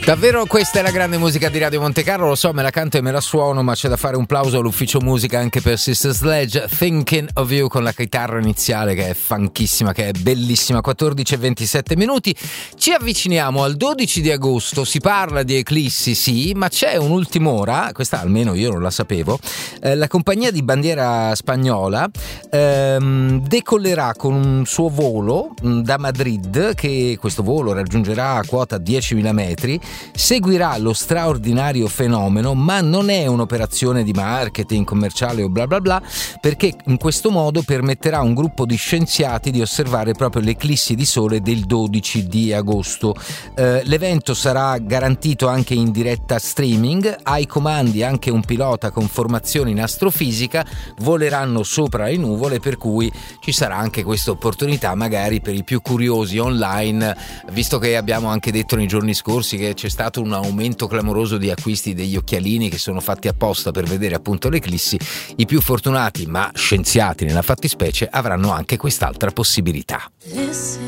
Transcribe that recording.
Davvero questa è la grande musica di Radio Montecarlo, lo so, me la canto e me la suono, ma c'è da fare un plauso all'ufficio musica anche per Sister Sledge, Thinking of You, con la chitarra iniziale che è funchissima, che è bellissima. 14:27 minuti, ci avviciniamo al 12 di agosto, si parla di eclissi, sì, ma c'è un'ultim'ora, questa almeno io non la sapevo, la compagnia di bandiera spagnola decollerà con un suo volo da Madrid, che questo volo raggiungerà a quota 10.000 metri, seguirà lo straordinario fenomeno, ma non è un'operazione di marketing commerciale o bla bla bla, perché in questo modo permetterà a un gruppo di scienziati di osservare proprio l'eclissi di sole del 12 di agosto. L'evento sarà garantito anche in diretta streaming, ai comandi anche un pilota con formazione in astrofisica, voleranno sopra le nuvole, per cui ci sarà anche questa opportunità magari per i più curiosi online, visto che abbiamo anche detto nei giorni scorsi che c'è stato un aumento clamoroso di acquisti degli occhialini che sono fatti apposta per vedere appunto l'eclissi. I più fortunati, ma scienziati nella fattispecie, avranno anche quest'altra possibilità. Listen